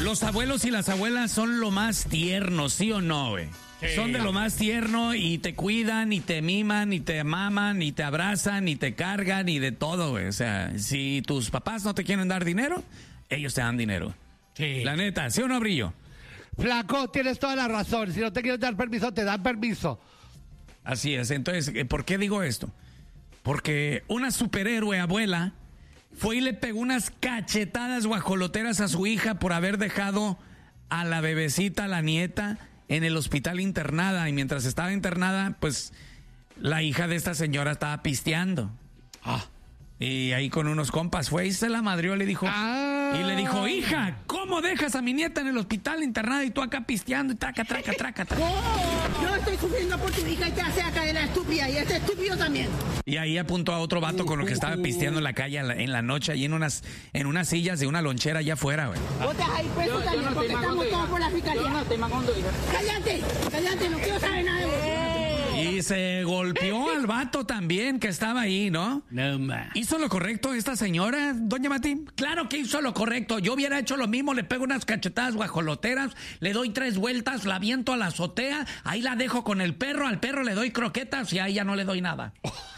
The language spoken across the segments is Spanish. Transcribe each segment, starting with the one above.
Los abuelos y las abuelas son lo más tierno, ¿sí o no, güey? Sí. Son de lo más tierno y te cuidan, y te miman, y te maman, y te abrazan, y te cargan, y de todo, güey. O sea, si tus papás no te quieren dar dinero, ellos te dan dinero. Sí. La neta, ¿sí o no, Brillo? Flaco, tienes toda la razón. Si no te quieren dar permiso, te dan permiso. Así es. Entonces, ¿por qué digo esto? Porque una superhéroe abuela fue y le pegó unas cachetadas guajoloteras a su hija por haber dejado a la bebecita, a la nieta, en el hospital internada. Y mientras estaba internada, pues la hija de esta señora estaba pisteando. Y ahí con unos compas fue y se la madrió, le dijo. Y le dijo, hija, ¿cómo dejas a mi nieta en el hospital internada y tú acá pisteando y traca? Yo estoy sufriendo por tu hija y te hace acá de la estúpida y este estúpido también. Y ahí apuntó a otro vato con lo que estaba pisteando en la calle en la noche, ahí en unas sillas de una lonchera allá afuera, güey. Vos te ahí preso también porque estamos todos por la fiscalía. No te mando, hija. Cállate, no quiero saber nada de vos. Y se golpeó al vato también que estaba ahí, ¿no? No, man. ¿Hizo lo correcto esta señora, doña Mati? Claro que hizo lo correcto. Yo hubiera hecho lo mismo, le pego unas cachetadas guajoloteras, le doy 3 vueltas, la aviento a la azotea, ahí la dejo con el perro, al perro le doy croquetas y a ella no le doy nada.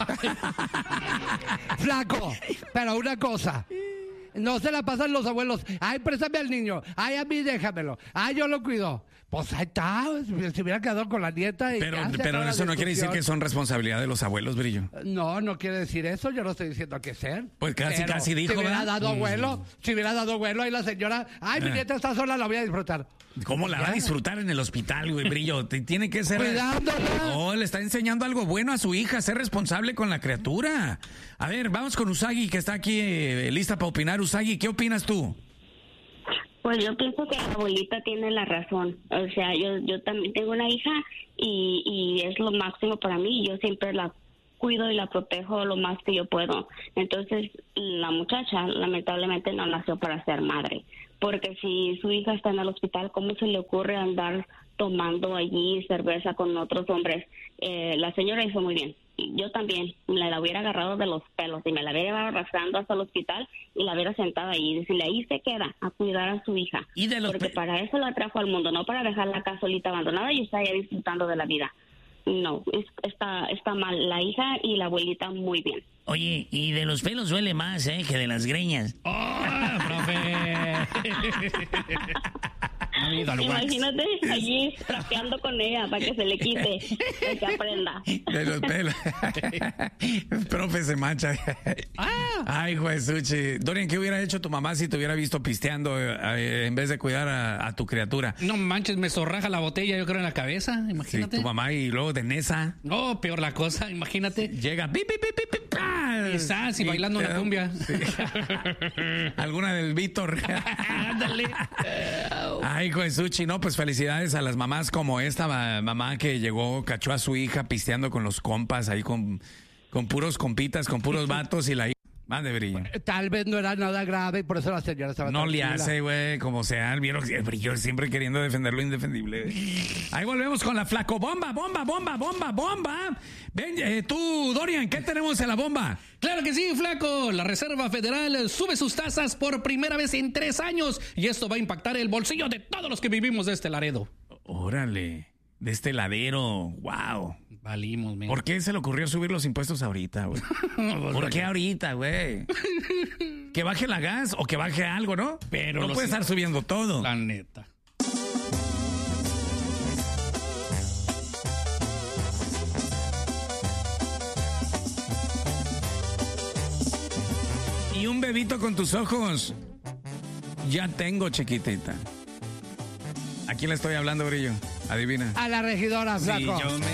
Flaco, pero una cosa. No se la pasan los abuelos. Ay, préstame al niño. Ay, a mí déjamelo. Ay, yo lo cuido. Pues ahí está. Se hubiera quedado con la nieta. Y pero eso no quiere decir que son responsabilidad de los abuelos, Brillo. No quiere decir eso. Yo no estoy diciendo que ser. Pues casi dijo, si hubiera dado abuelo, ahí la señora, ay, mi nieta está sola, la voy a disfrutar. ¿Cómo la va a disfrutar en el hospital, güey, Brillo? Tiene que ser... Cuidándola. No, le está enseñando algo bueno a su hija, ser responsable con la criatura. A ver, vamos con Usagi, que está aquí lista para opinar. Usagi, ¿qué opinas tú? Pues yo pienso que la abuelita tiene la razón. O sea, yo también tengo una hija y es lo máximo para mí. Yo siempre la cuido y la protejo lo más que yo puedo. Entonces, la muchacha lamentablemente no nació para ser madre. Porque si su hija está en el hospital, ¿cómo se le ocurre andar tomando allí cerveza con otros hombres? La señora hizo muy bien. Yo también la hubiera agarrado de los pelos y me la hubiera llevado arrastrando hasta el hospital y la hubiera sentado ahí y decirle, ahí se queda a cuidar a su hija. Porque para eso la trajo al mundo, no para dejarla acá solita abandonada y está ya disfrutando de la vida. No, está mal. La hija y la abuelita muy bien. Oye, y de los pelos duele más, que de las greñas. ¡Oh, profe! Imagínate allí trapeando con ella para que se le quite, para que aprenda. De los pelos. El profe se mancha. Ay, Juesuchi. Dorian, ¿qué hubiera hecho tu mamá si te hubiera visto pisteando en vez de cuidar a tu criatura? No manches, me zorraja la botella, yo creo, en la cabeza. Imagínate. Sí, tu mamá y luego de Nesa. No, peor la cosa, imagínate. Llega, pi, pi, pi, pi, pi, y bailando una cumbia. Sí. Alguna del Víctor. Ándale. Ay, Juesuchi, no, pues felicidades a las mamás como esta mamá que llegó, cachó a su hija pisteando con los compas, ahí con puros compitas, con puros vatos y la hija. Mande, Brillo. Tal vez no era nada grave y por eso la señora estaba No tranquila. le hace, güey, como sea. Vieron el Brillo siempre queriendo defender lo indefendible. Ahí volvemos con la flaco bomba. Ven, tú, Dorian, ¿qué tenemos en la bomba? Claro que sí, flaco. La Reserva Federal sube sus tasas por primera vez en 3 años y esto va a impactar el bolsillo de todos los que vivimos de este Laredo. Órale, de este ladero, wow. Valimos, men. ¿Por qué se le ocurrió subir los impuestos ahorita, güey? ¿Por qué ahorita, güey? Que baje la gas o que baje algo, ¿no? Pero no puede estar subiendo todo. La neta. Y un bebito con tus ojos. Ya tengo, chiquitita. ¿A quién le estoy hablando, Brillo? Adivina. A la regidora, flaco. Sí, yo me